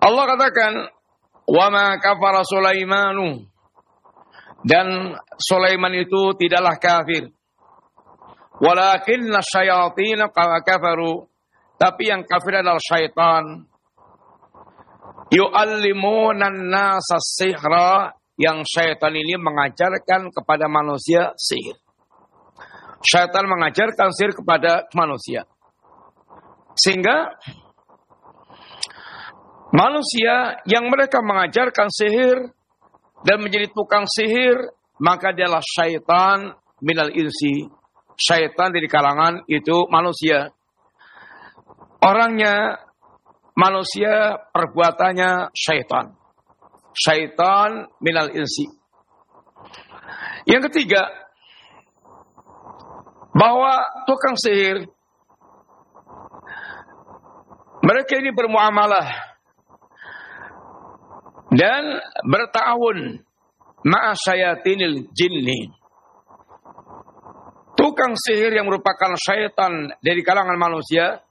Allah katakan, wa ma kafara Sulaimanu, dan Sulaiman itu tidaklah kafir. Walakinna syayatin kafaru, tapi yang kafir adalah syaitan. Yu'allimuna an-nasa sihra, yang syaitan ini mengajarkan kepada manusia sihir. Syaitan mengajarkan sihir kepada manusia. Sehingga manusia yang mereka mengajarkan sihir dan menjadi tukang sihir, maka dialah syaitan minal insi. Syaitan dari kalangan itu manusia. Orangnya manusia, perbuatannya syaitan. Syaitan minal insi. Yang ketiga, bahwa tukang sihir, mereka ini bermuamalah dan berta'awun ma'a syayatinil jinni. Tukang sihir yang merupakan syaitan dari kalangan manusia,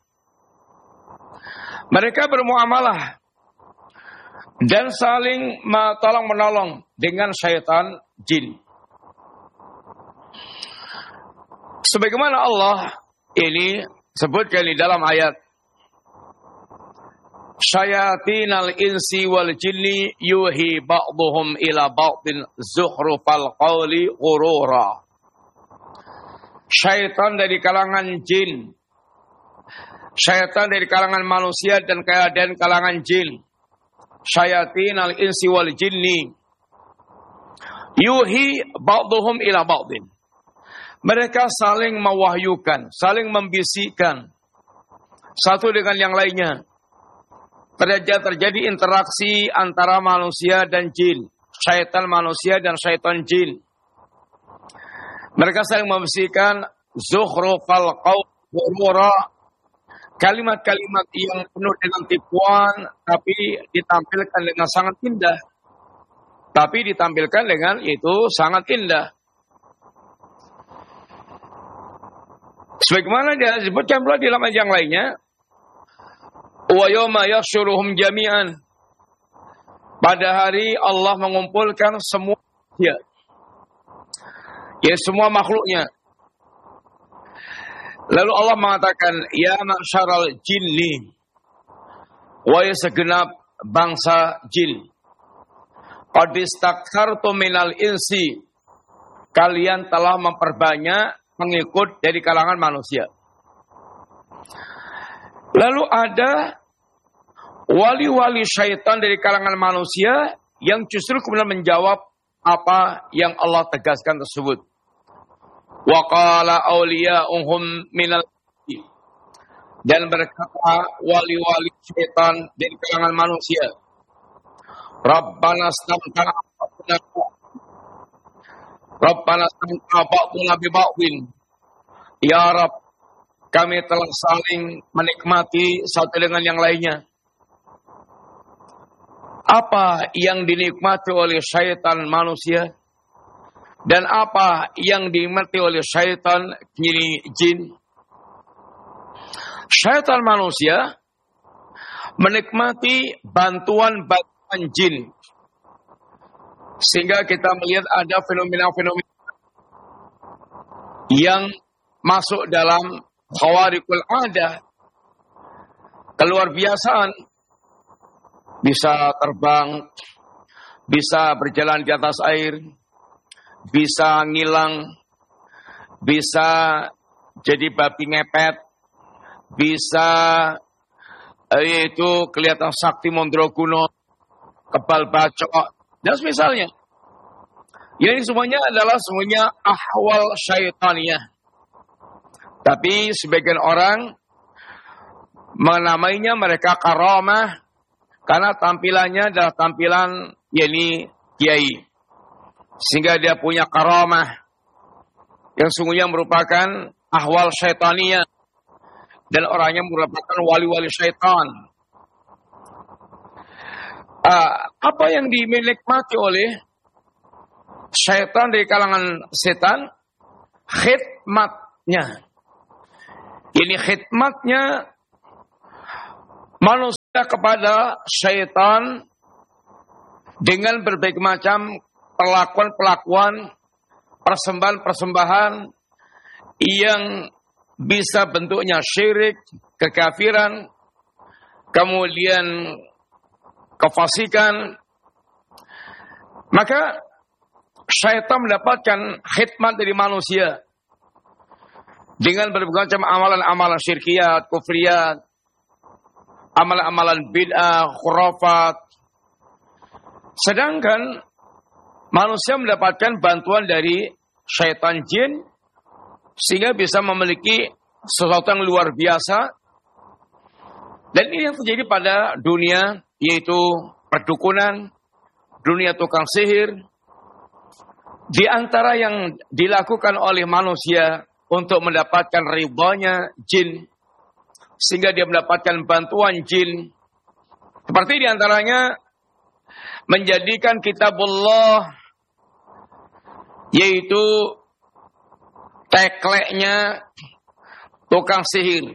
mereka bermuamalah dan saling tolong-menolong dengan syaitan jin. Sebagaimana Allah ini sebutkan di dalam ayat, syayatinal insi wal jinni yuhi ba'duhum ila ba'din zuhrufal qawli ghurura. Syaitan dari kalangan jin, syaitan dari kalangan manusia dan kalangan jin. Syayatinal insi wal jinni yuhi ba'duhum ila ba'din. Mereka saling mewahyukan, saling membisikkan satu dengan yang lainnya. Terjadi interaksi antara manusia dan jin, syaitan manusia dan syaitan jin. Mereka saling membisikkan zukhrufal qawl, kalimat-kalimat yang penuh dengan tipuan, tapi ditampilkan dengan sangat indah. Tapi ditampilkan dengan itu sangat indah. Sebagaimana dia disebutkan pula di dalam ayat yang lainnya, wa yawma yahsyuruhum jami'an. Pada hari Allah mengumpulkan semua manusia, ya semua makhluknya. Lalu Allah mengatakan, ya ma'syaral jinni, wahai segenap bangsa jin, qad istakthartum minal insi, kalian telah memperbanyak mengikut dari kalangan manusia. Lalu ada wali-wali syaitan dari kalangan manusia yang justru kemudian menjawab apa yang Allah tegaskan tersebut. Wa qala awliya'uhum minal, dan berkata wali-wali syaitan dari kalangan manusia, Rabbana istamta'a ba'duna bi ba'din. Ya Rabb, kami telah saling menikmati satu dengan yang lainnya. Apa yang dinikmati oleh syaitan manusia dan apa yang dinikmati oleh syaitan jin? Syaitan manusia menikmati bantuan jin, sehingga kita melihat ada fenomena-fenomena yang masuk dalam khawariqul adah, keluar biasaan. Bisa terbang, bisa berjalan di atas air, bisa ngilang, bisa jadi babi ngepet, bisa itu kelihatan sakti Mondroguno, kebal bacok, dan misalnya. Ini semuanya adalah ahwal syaitaniyah. Tapi sebagian orang menamainya mereka karamah, karena tampilannya adalah tampilan kiai. Sehingga dia punya karamah yang sungguhnya merupakan ahwal syaitaniyah. Dan orangnya merupakan wali-wali syaitan. Apa yang dinikmati oleh syaitan dari kalangan setan? Khidmatnya. Ini khidmatnya manusia kepada syaitan dengan berbagai macam perlakuan-perlakuan, persembahan-persembahan yang bisa bentuknya syirik, kekafiran, kemudian kefasikan. Maka syaitan mendapatkan khidmat dari manusia dengan berbagai macam amalan-amalan syirkiyat, kufriyat, amalan-amalan bid'ah, khurafat. Sedangkan manusia mendapatkan bantuan dari syaitan jin sehingga bisa memiliki sesuatu yang luar biasa. Dan ini yang terjadi pada dunia, yaitu perdukunan, dunia tukang sihir. Di antara yang dilakukan oleh manusia untuk mendapatkan ridhonya jin, sehingga dia mendapatkan bantuan jin. Seperti di antaranya menjadikan kitabullah, yaitu tekleknya tukang sihir.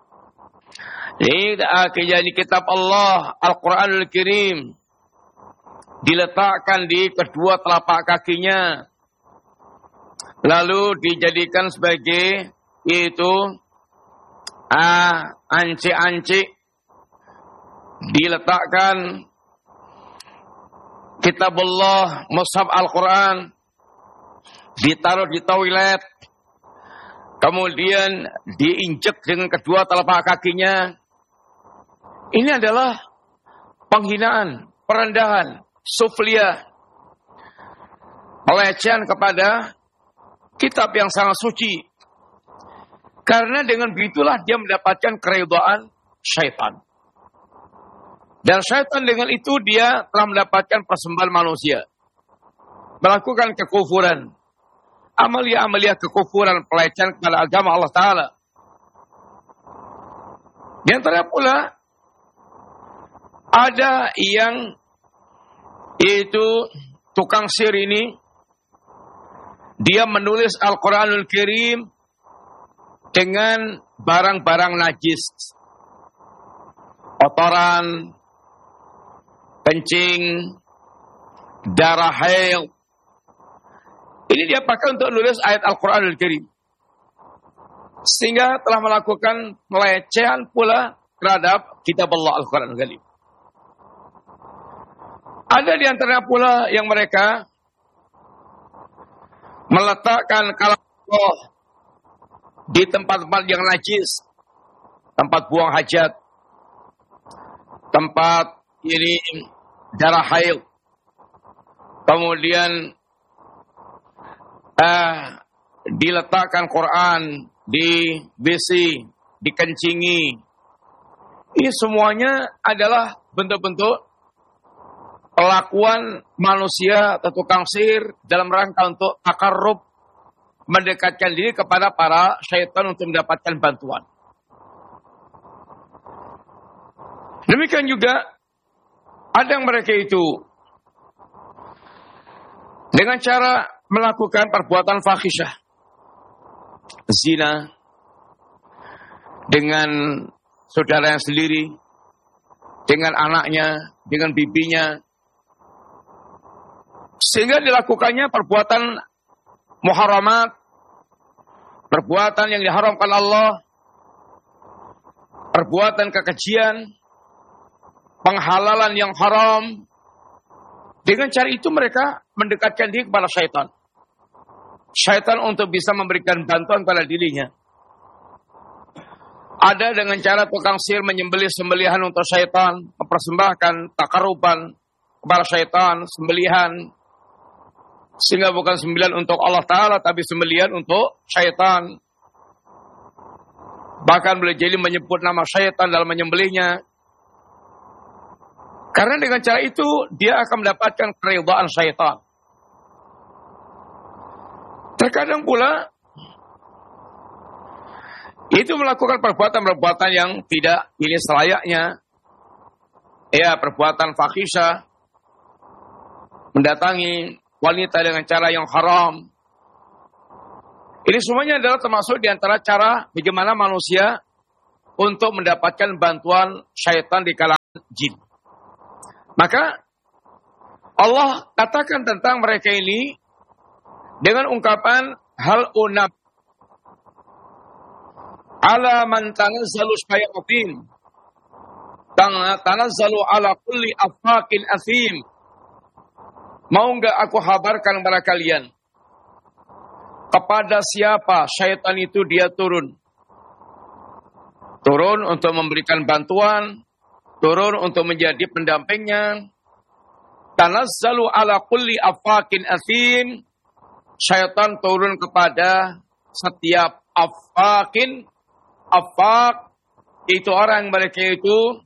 Jadi kitab Allah, Al-Quranul Karim, diletakkan di kedua telapak kakinya, lalu dijadikan sebagai yaitu anci-anci, diletakkan kitabullah, mushaf Al-Quran, ditaruh di toilet, kemudian diinjek dengan kedua telapak kakinya. Ini adalah penghinaan, perendahan, sufliyah, pelecehan kepada kitab yang sangat suci. Karena dengan begitulah dia mendapatkan keridhaan syaitan. Dan syaitan dengan itu dia telah mendapatkan persembahan manusia. Melakukan kekufuran. Amalia-amalia kekufuran, pelecehan kepada agama Allah Ta'ala. Di antara pula ada yang yaitu tukang sihir ini, dia menulis Al-Quranul Karim dengan barang-barang najis. Kotoran, kencing, darah haid. Ini dia pakai untuk menulis ayat Al-Quranul Karim. Sehingga telah melakukan pelecehan pula terhadap kitab Allah Al-Quranul Karim. Ada di antara pula yang mereka meletakkan kalam Allah di tempat-tempat yang najis, tempat buang hajat, tempat ini darah haid, kemudian diletakkan Quran di WC, dikencingi. Ini semuanya adalah bentuk-bentuk pelakuan manusia atau tukang sihir dalam rangka untuk takarrub, mendekatkan diri kepada para syaitan untuk mendapatkan bantuan. Demikian juga ada yang mereka itu dengan cara melakukan perbuatan fahisyah, zina dengan saudaranya sendiri, dengan anaknya, dengan bibinya, sehingga dilakukannya perbuatan muharamat, perbuatan yang diharamkan Allah, perbuatan kekejian, penghalalan yang haram. Dengan cara itu mereka mendekatkan diri kepada syaitan. Syaitan untuk bisa memberikan bantuan pada dirinya. Ada dengan cara tukang sihir menyembelih sembelihan untuk syaitan, mempersembahkan takaruban kepada syaitan, sembelihan. Sehingga bukan sembelihan untuk Allah Ta'ala, tapi sembelihan untuk syaitan. Bahkan boleh jadi menyebut nama syaitan dalam menyembelihnya. Karena dengan cara itu, dia akan mendapatkan keridhaan syaitan. Terkadang pula, itu melakukan perbuatan-perbuatan yang tidak ini selayaknya. Ya, perbuatan fahisyah, mendatangi wanita dengan cara yang haram. Ini semuanya adalah termasuk di antara cara bagaimana manusia untuk mendapatkan bantuan syaitan di kalangan jin. Maka Allah katakan tentang mereka ini dengan ungkapan hal unab ala man tanazzalu syayatin tanazzalu ala kulli afakin athim. Mau enggak aku habarkan kepada kalian kepada siapa syaitan itu dia turun untuk memberikan bantuan, turun untuk menjadi pendampingnya. Tanazzalu ala kulli afakin athim. Syaitan turun kepada setiap afakin. Afak itu orang mereka itu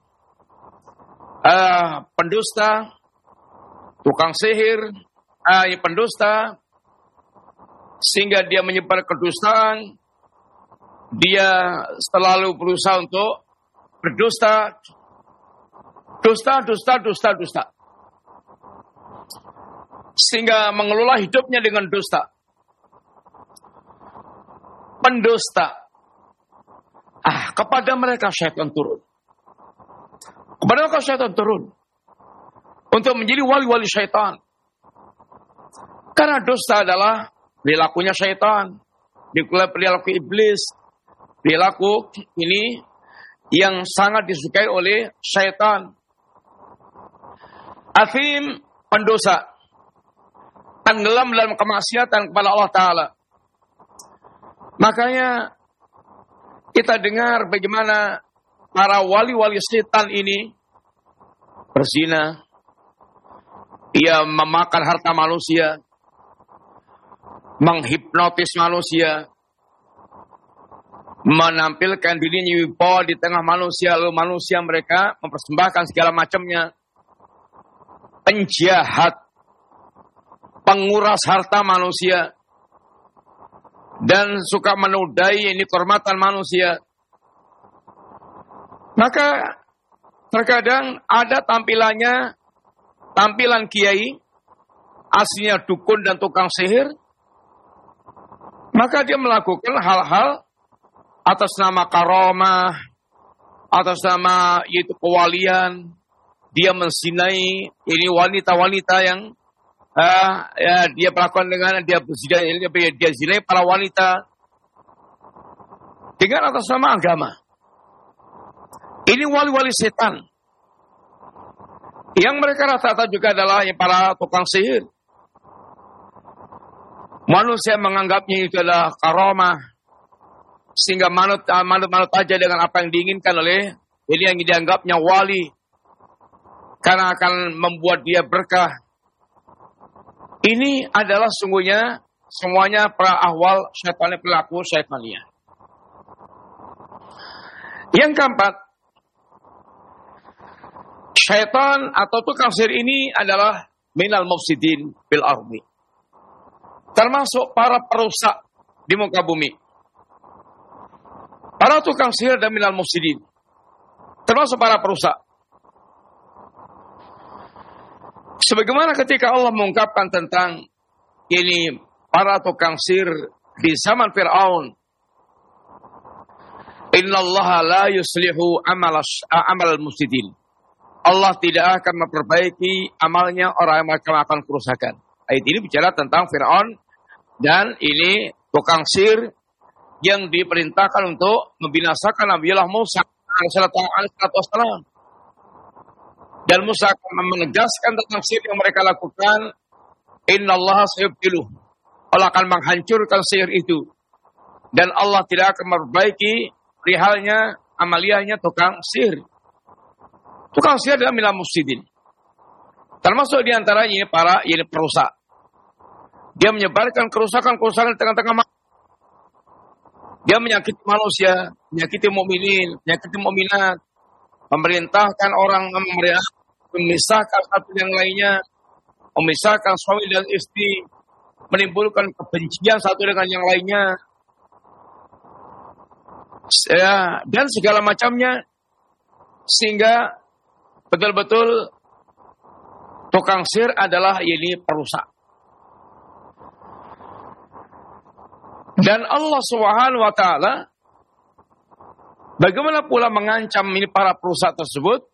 pendusta, tukang sihir, pendusta, sehingga dia menyebar kedustaan. Dia selalu berusaha untuk berdusta, dusta, sehingga mengelola hidupnya dengan dusta. Pendusta. Kepada mereka syaitan turun. Kepada mereka syaitan turun untuk menjadi wali-wali syaitan. Karena dusta adalah perilakunya syaitan, perilaku iblis, perilaku ini yang sangat disukai oleh syaitan. Athim, pendosa, tenggelam dalam kemaksiatan kepada Allah Ta'ala. Makanya kita dengar bagaimana para wali-wali setan ini berzina, ia memakan harta manusia, menghipnotis manusia, menampilkan dirinya wibawa di tengah manusia, lalu manusia mereka mempersembahkan segala macamnya. Penjahat, penguras harta manusia, dan suka menodai ini kehormatan manusia. Maka terkadang ada tampilan kiai, aslinya dukun dan tukang sihir, maka dia melakukan hal-hal atas nama karamah, atas nama yaitu kewalian. Dia menzinai ini wanita-wanita yang dia melakukan dengan dia zinai para wanita dengan atas nama agama. Ini wali-wali setan. Yang mereka rata-rata juga adalah para tukang sihir. Manusia menganggapnya itu adalah karamah, sehingga manut aja dengan apa yang diinginkan oleh ini yang dianggapnya wali, karena akan membuat dia berkah. Ini adalah sungguhnya semuanya para ahwal syaitannya, pelaku syaitannya. Yang keempat, syaitan atau tukang sihir ini adalah minal mufsidin bil ardi, termasuk para perusak di muka bumi. Para tukang sihir dan minal mufsidin, termasuk para perusak. Sebagaimana ketika Allah mengungkapkan tentang ini para tukang sihir di zaman Fir'aun, innallaha la yuslihu amal mufsidin. Allah tidak akan memperbaiki amalnya orang yang melakukan kerusakan. Ayat ini bicara tentang Fir'aun dan ini tukang sihir yang diperintahkan untuk membinasakan Nabiullah Musa alaihissalam. Dan Musa akan menegaskan tentang sihir yang mereka lakukan. Innallaha sayubtiluh. Allah akan menghancurkan sihir itu. Dan Allah tidak akan memperbaiki perihalnya, amaliyahnya tukang sihir. Tukang sihir adalah minal mufsidin. Termasuk diantaranya para perusak. Dia menyebarkan kerusakan-kerusakan di tengah-tengah manusia. Dia menyakiti manusia, menyakiti mukminin, menyakiti mukminat, memerintahkan orang memisahkan satu yang lainnya, memisahkan suami dan istri, menimbulkan kebencian satu dengan yang lainnya, dan segala macamnya, sehingga betul-betul tukang sihir adalah ini perusak. Dan Allah Subhanahu wa Ta'ala Bagaimana pula mengancam ini para perusahaan tersebut?